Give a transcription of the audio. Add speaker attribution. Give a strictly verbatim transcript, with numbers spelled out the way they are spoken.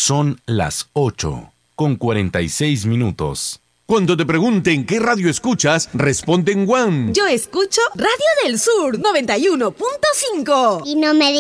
Speaker 1: Son las ocho, con cuarenta y seis minutos.
Speaker 2: Cuando te pregunten qué radio escuchas, responde en Guam.
Speaker 3: Yo escucho Radio del Sur noventa y uno punto cinco.
Speaker 4: Y no me